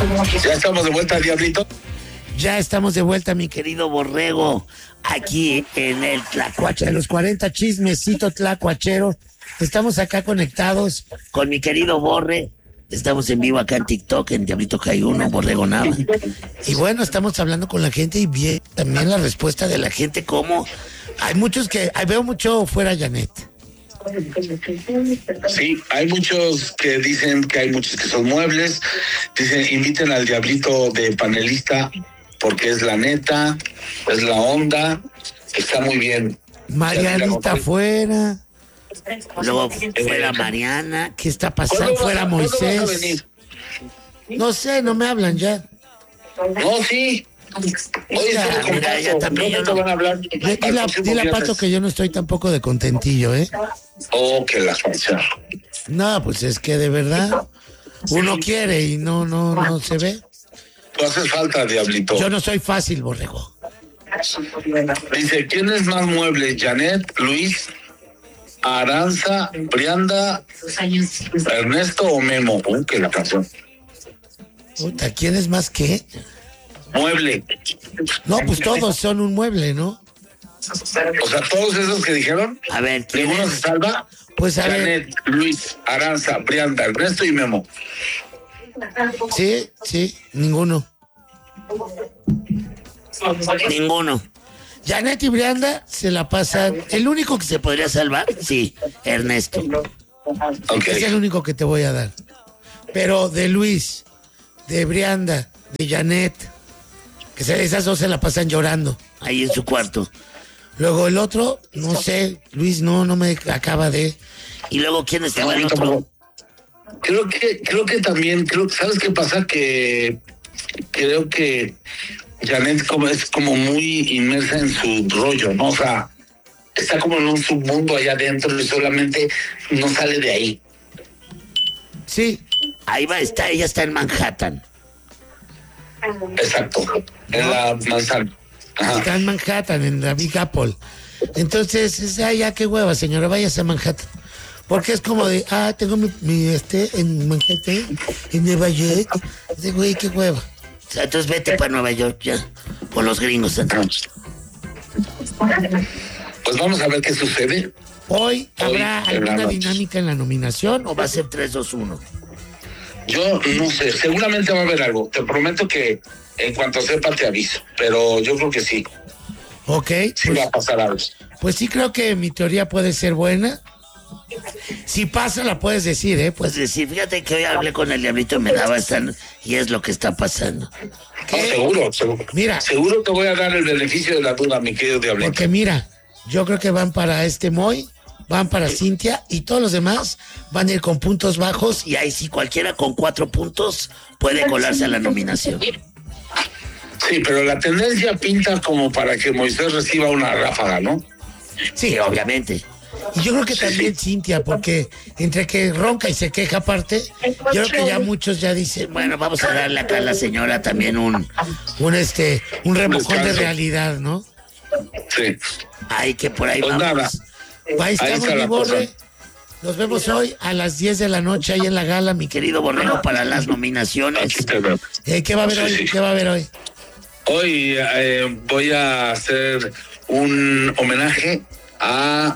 Ya estamos de vuelta, Diablito. Ya estamos de vuelta, mi querido Borrego, aquí en el Tlacuache de los 40, chismecito tlacuachero. Estamos acá conectados con mi querido Borre. Estamos en vivo acá en TikTok, en Diablito Hay Uno, Borrego Nava. Y bueno, estamos hablando con la gente y bien también la respuesta de la gente, como hay muchos que, veo mucho fuera Janet. Sí, hay muchos que dicen que hay muchos que son muebles. Dicen, inviten al Diablito de panelista porque es la neta, es la onda, está muy bien. Marianita fuera. Luego fuera Mariana. ¿Qué está pasando? Fuera Moisés. No sé, no me hablan ya. No, sí. Oye, ya también yo no van a hablar. Dile a Pato que yo no estoy tampoco de contentillo, ¿eh? Oh, que la fecha. No, pues es que de verdad uno quiere y no se ve. Tú haces falta, Diablito. Yo no soy fácil, Borrego. Dice, ¿quién es más mueble? ¿Janet, Luis, Aranza, Brianda, Ernesto o Memo? Que la canción. Puta, ¿quién es más qué? Mueble. No, pues todos son un mueble, ¿no? O sea, todos esos que dijeron. A ver, ¿ninguno se salva? Pues a Janet, ver. Luis, Aranza, Brianda, Ernesto y Memo. Sí, ninguno. Ninguno. Janet y Brianda se la pasan. El único que se podría salvar, sí, Ernesto. Okay. Es el único que te voy a dar. Pero de Luis, de Brianda, de Janet, que esas dos se la pasan llorando ahí en su cuarto. Luego el otro, no sé, Luis no me acaba de. Y luego quién estaba el otro. Creo que también, ¿sabes qué pasa? Que creo que Janet es como muy inmersa en su rollo, ¿no? O sea, está como en un submundo allá adentro y solamente no sale de ahí. Sí, ahí ella está en Manhattan. Exacto, en la manzana. Ajá. Está en Manhattan, en la Big Apple. Entonces, ya qué hueva, señora, váyase a Manhattan. Porque es como de, tengo mi en Manhattan, en Nueva York. De güey, qué hueva. O sea, entonces vete para Nueva York ya, con los gringos entramos. Pues vamos a ver qué sucede. Hoy ¿habrá alguna dinámica en la nominación o va a ser 3-2-1? Yo no sé, seguramente va a haber algo. Te prometo que en cuanto sepa te aviso, pero yo creo que sí. Ok. Sí va a pasar algo. Pues sí creo que mi teoría puede ser buena. Si pasa, la puedes decir, ¿eh? Puedes decir, fíjate que hoy hablé con el Diablito y me daba y es lo que está pasando. No, seguro. Mira. Seguro te voy a dar el beneficio de la duda, mi querido Diablito. Porque mira, yo creo que van para Moy, van para Cintia y todos los demás van a ir con puntos bajos y ahí sí cualquiera con 4 puntos puede colarse a la nominación. Sí, pero la tendencia pinta como para que Moisés reciba una ráfaga, ¿no? Sí, obviamente. Y yo creo que también Cintia, porque entre que ronca y se queja aparte, yo creo que ya muchos ya dicen, bueno, vamos a darle acá a la señora también un remojón de realidad, ¿no? Sí. Ay, que por ahí pues vamos. Nada. Ahí estamos, mi Borre. Nos vemos hoy a las 10 de la noche ahí en la gala, mi querido Borrego, para las nominaciones. ¿Qué va a haber hoy? Sí. ¿Qué va a haber hoy? Hoy voy a hacer un homenaje a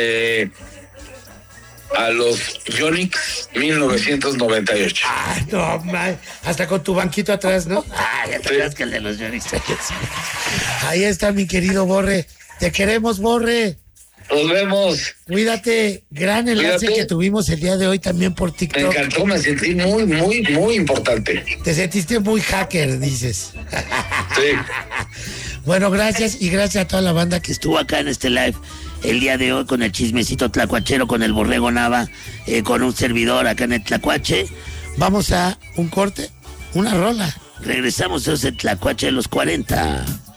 los Yonix 1998. No, man. Hasta con tu banquito atrás, ¿no? Ya te creas que el de los Yonix. Ahí está, mi querido Borre. Te queremos, Borre. Nos vemos. Cuídate. Gran enlace que tuvimos el día de hoy también por TikTok. Me encantó, me sentí muy, muy, muy importante. Te sentiste muy hacker, dices. Sí. Bueno, gracias y gracias a toda la banda que estuvo acá en este live el día de hoy con el chismecito tlacuachero, con el Borrego Nava, con un servidor acá en el Tlacuache. Vamos a un corte, una rola. Regresamos a ese Tlacuache de los 40.